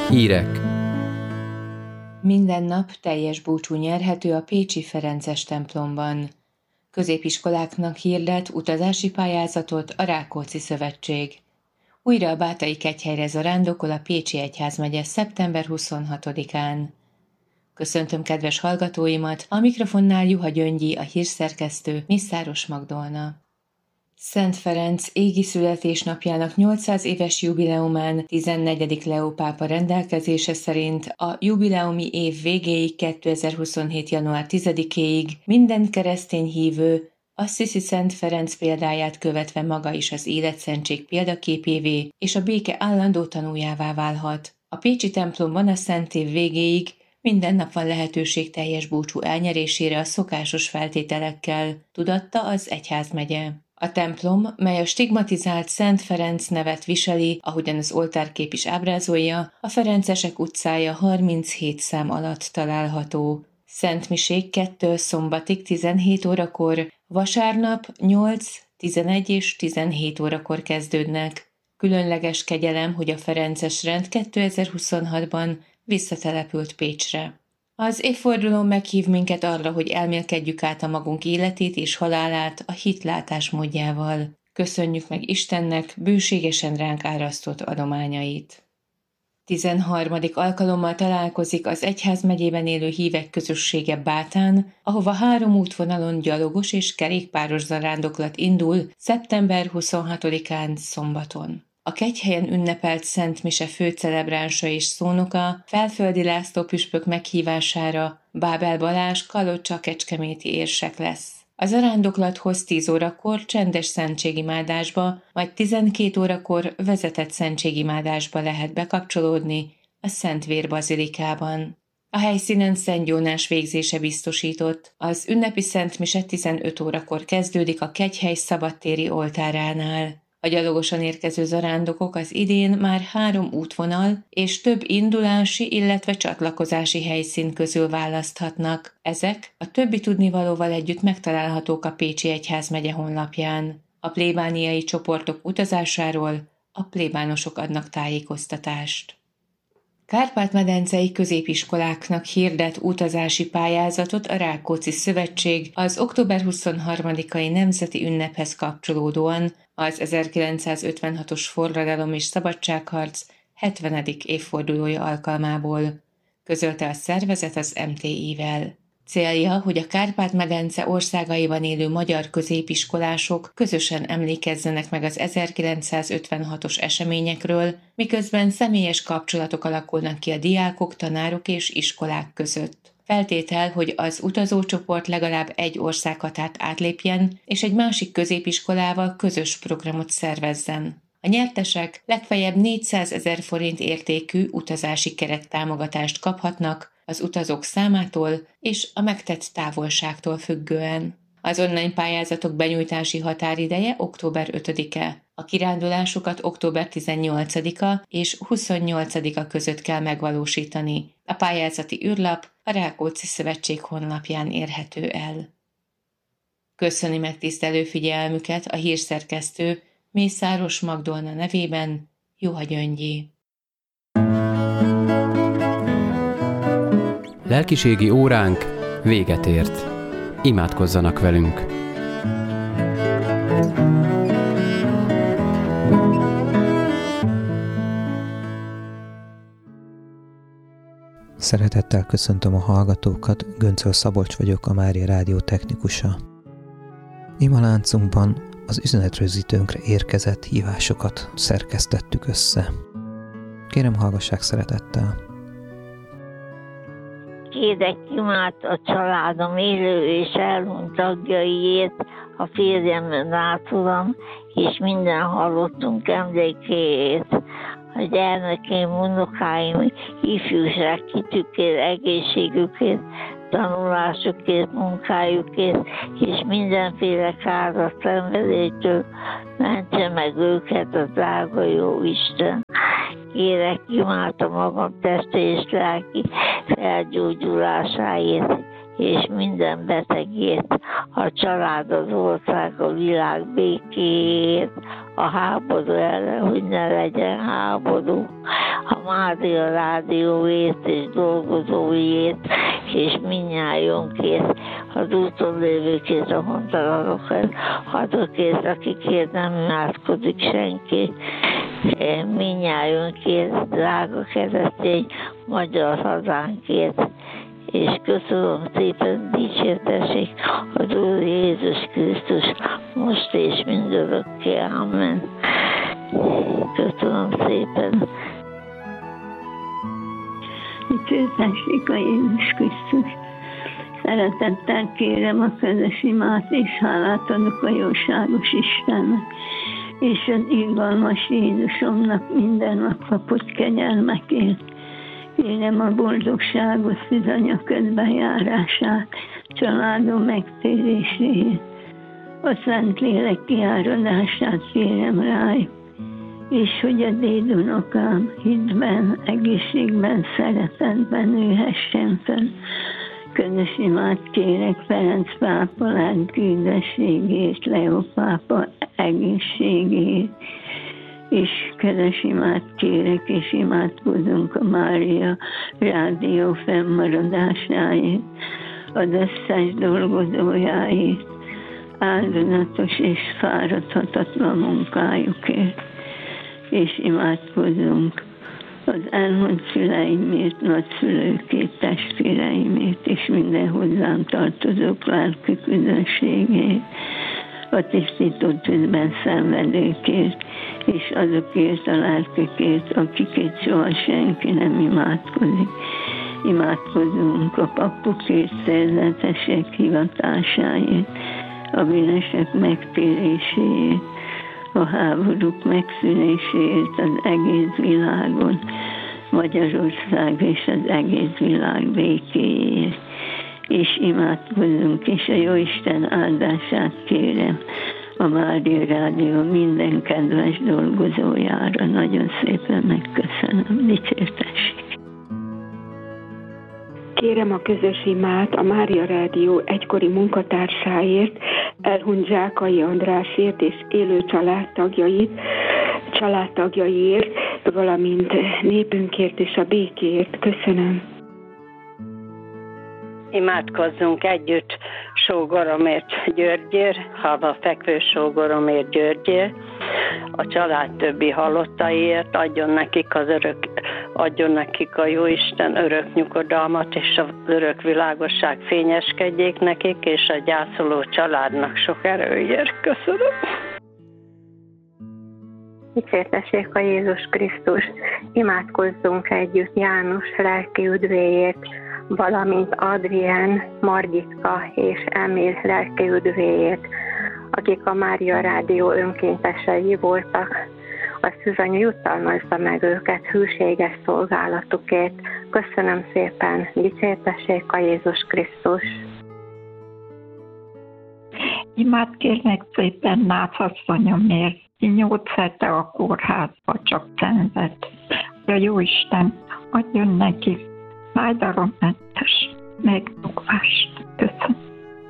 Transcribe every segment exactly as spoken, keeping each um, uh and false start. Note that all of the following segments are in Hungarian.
Hírek. Minden nap teljes búcsú nyerhető a pécsi ferences templomban. Középiskoláknak hirdet utazási pályázatot a Rákóczi Szövetség. Újra a Bátai Kegyhelyre zarándokol a Pécsi Egyházmegye szeptember huszonhatodikán. Köszöntöm kedves hallgatóimat, a mikrofonnál Juha Gyöngyi, a hírszerkesztő, Mészáros Magdolna. Szent Ferenc égi születésnapjának nyolcszáz éves jubileumán tizennegyedik Leó pápa rendelkezése szerint a jubileumi év végéig kétezer-huszonhét. január tizedikéig minden keresztény hívő Assisi Szent Ferenc példáját követve maga is az életszentség példaképévé és a béke állandó tanújává válhat. A pécsi templomban a szent év végéig minden nap van lehetőség teljes búcsú elnyerésére a szokásos feltételekkel, tudatta az egyházmegye. A templom, mely a stigmatizált Szent Ferenc nevet viseli, ahogyan az oltárkép is ábrázolja, a Ferencesek utcája harminchét szám alatt található. Szentmisék kettő szombatig tizenhét órakor, vasárnap nyolc, tizenegy és tizenhét órakor kezdődnek. Különleges kegyelem, hogy a ferences rend kétezer-huszonhatban visszatelepült Pécsre. Az évforduló meghív minket arra, hogy elmélkedjük át a magunk életét és halálát a hit látásmódjával. Köszönjük meg Istennek bőségesen ránk árasztott adományait. tizenharmadik alkalommal találkozik az egyházmegyében élő hívek közössége Bátán, ahova három útvonalon gyalogos és kerékpáros zarándoklat indul szeptember huszonhatodikán szombaton. A Kegyhelyen ünnepelt Szent Mise főcelebránsa és szónoka Felföldi László püspök meghívására Bábel Balázs kalocsa-kecskeméti érsek lesz. A zarándoklathoz tíz órakor csendes szentségimádásba, majd tizenkét órakor vezetett szentségimádásba lehet bekapcsolódni a Szentvér bazilikában. A helyszínen szentgyónás végzése biztosított. Az ünnepi Szent Mise tizenöt órakor kezdődik a Kegyhely szabadtéri oltáránál. A gyalogosan érkező zarándokok az idén már három útvonal és több indulási, illetve csatlakozási helyszín közül választhatnak. Ezek a többi tudnivalóval együtt megtalálhatók a Pécsi Egyházmegye honlapján. A plébániai csoportok utazásáról a plébánosok adnak tájékoztatást. Kárpát-medencei középiskoláknak hirdet utazási pályázatot a Rákóczi Szövetség az október huszonharmadikai nemzeti ünnephez kapcsolódóan az ezerkilencszázötvenhatos forradalom és szabadságharc hetvenedik évfordulója alkalmából, közölte a szervezet az em té i-vel. Célja, hogy a Kárpát-medence országaiban élő magyar középiskolások közösen emlékezzenek meg az ezerkilencszázötvenhatos eseményekről, miközben személyes kapcsolatok alakulnak ki a diákok, tanárok és iskolák között. Feltétel, hogy az utazócsoport legalább egy országhatárt átlépjen, és egy másik középiskolával közös programot szervezzen. A nyertesek legfeljebb négyszázezer forint értékű utazási kerettámogatást kaphatnak az utazók számától és a megtett távolságtól függően. Az online pályázatok benyújtási határideje október ötödike. A kirándulásokat október tizennyolcadika és huszonnyolcadika között kell megvalósítani. A pályázati űrlap a Rákóczi Szövetség honlapján érhető el. Köszöni megtisztelő figyelmüket a hírszerkesztő Mészáros Magdolna nevében Juha Gyöngyi. Lelkiségi óránk véget ért. Imádkozzanak velünk! Szeretettel köszöntöm a hallgatókat, Göncöl Szabolcs vagyok, a Mária Rádió technikusa. Imaláncunkban az üzenetrögzítőnkre érkezett hívásokat szerkesztettük össze. Kérem, hallgassák szeretettel! Kérek imád a családom élő és elhunyt tagjaiért, a férjemen át, Uram, és minden halottunk emlékéért, a gyermekeim, unokáim, ifjúság kitükért, egészségükért, tanulásukért, munkájukért, és mindenféle káros szenvedélytől mentse meg őket a drága jó Isten. Kérek imádta magam teste és lelki felgyógyulásáért, és minden betegért, a család, az ország, a világ békéért, a háború ellen, hogy ne legyen háború, a Mária Rádióért és dolgozóiért, és mindnyájunkért, az úton lévőkért, a hontalanokért, azokért, akikért nem imádkozik senki, mindnyájunkért, drága keresztény magyar hazánkért, és köszönöm szépen, dicsértessék az Úr Jézus Krisztus, most és mindörökké. Amen. Köszönöm szépen. Dicsértessék a Jézus Krisztus. Szeretettel kérem a közös imát, és hálát adok a jóságos Istennek, és az irgalmas Jézusomnak minden nap kapott kegyelmekért. Kérem a boldogságos szűzanya közbenjárását, családom megtéréséért. A Szentlélek kiáradását kérem rájuk, és hogy a dédunokám hitben, egészségben, szeretetben nőhessen fel. Közös imát kérek Ferenc pápa lelküldességét, Leó pápa egészségét, és közös imát kérek, és imádkozunk a Mária Rádió fennmaradásáért, az összes dolgozójáért, áldozatos és fáradhatatlan munkájukért, és imádkozunk az elhunyt szüleimért, nagyszülőkért, testvéreimért, és minden hozzám tartozók lelki közönségért, a tisztító tűzben szenvedőkért, és azokért a lelkekért, akikért soha senki nem imádkozik. Imádkozunk a papokért, szerzetesek hivatásáért, a bűnösök megtéréséért, a háborúk megszűnéséért az egész világon, Magyarország és az egész világ békéért. És imádkozunk, és a Jóisten áldását kérem a Mária Rádió minden kedves dolgozójára. Nagyon szépen megköszönöm. Dicsértessék! Kérem a közös imát a Mária Rádió egykori munkatársáért, elhunyt Zsákai Andrásért és élő családtagjait, családtagjaiért, valamint népünkért és a békéért. Köszönöm. Imádkozzunk együtt sógoromért Györgyért, halva fekvő sógoromért Györgyért, a család többi halottaiért, adjon nekik az örök, adjon nekik a Jóisten örök nyugodalmat, és az örök világosság fényeskedjék nekik, és a gyászoló családnak sok erőért. Köszönöm. Dicsértessék a Jézus Krisztus, imádkozzunk együtt János lelki üdvéért, valamint Adrien, Margitka és Emil lelki üdvéért, akik a Mária Rádió önkéntesei voltak. A szűzanya jutalmazza meg őket hűséges szolgálatukért. Köszönöm szépen, dicsértessék a Jézus Krisztus. Imát kérnek szépen Náthasszonyomért, ki nyolc hete a kórházba csak szenved. A Jóisten adjon neki fájdalommentes megnyugvást. Köszönöm.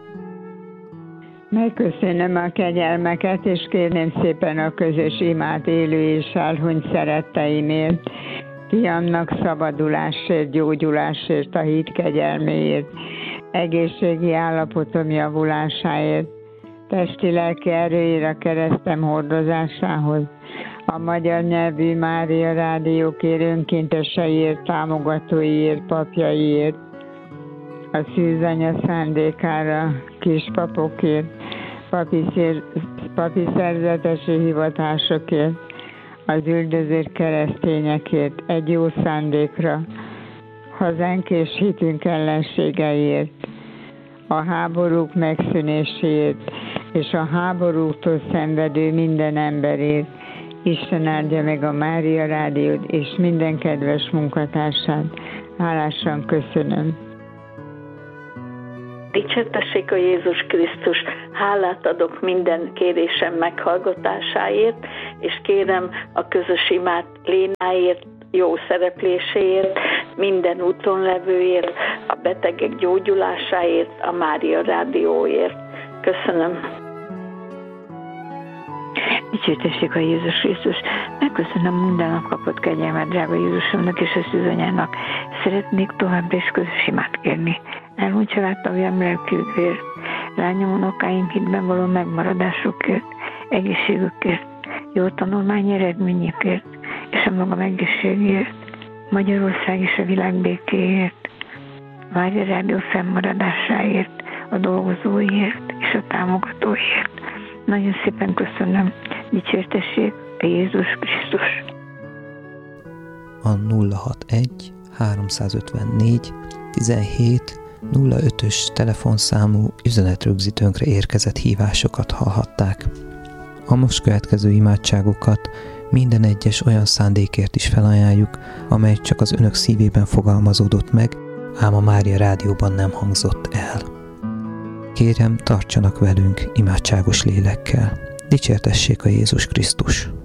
Megköszönöm a kegyelmeket, és kérném szépen a közös imát élő és elhunyt szeretteimért, fiamnak szabadulásért, gyógyulásért, a hit kegyelméért, egészségi állapotom javulásáért, testi-lelki erőért a keresztem hordozásához, a magyar nyelvű Mária Rádió önkénteseiért, támogatóiért, papjaiért, a szűzanya szándékára, kispapokért, papi, szér, papi szerzetesi hivatásokért, az üldözött keresztényekért, egy jó szándékra, hazánk és hitünk ellenségeiért, a háborúk megszűnéséért, és a háborúktól szenvedő minden emberért. Isten áldja meg a Mária Rádiót és minden kedves munkatársát. Hálásan köszönöm. Dicsértessék a Jézus Krisztus, hálát adok minden kérésem meghallgatásáért, és kérem a közös imát Lénáért, jó szerepléséért, minden úton levőért, a betegek gyógyulásáért, a Mária Rádióért. Köszönöm. dicsértessék a Jézus Krisztus. Megköszönöm minden nap kapott kegyelmet, drága Jézusomnak és a szűzanyának. Szeretnék továbbra is közös imát kérni. Elhunyt családtagjam lelkünkért, lányom, unokáim hitben való megmaradásukért, egészségükért, jó tanulmány eredményekért, és a magam egészségért, Magyarország és a világ békéért, Mária Rádió fennmaradásáért, a dolgozóért és a támogatóért. Nagyon szépen köszönöm, dicsértessék a Jézus Krisztus. A nulla hatvanegy háromszázötvennégy tizenhét nulla ötös telefonszámú üzenetrögzítőnkre érkezett hívásokat hallhatták. A most következő imádságokat minden egyes olyan szándékért is felajánljuk, amely csak az önök szívében fogalmazódott meg, ám a Mária Rádióban nem hangzott el. Kérem, tartsanak velünk imádságos lélekkel. Dicsértessék a Jézus Krisztus!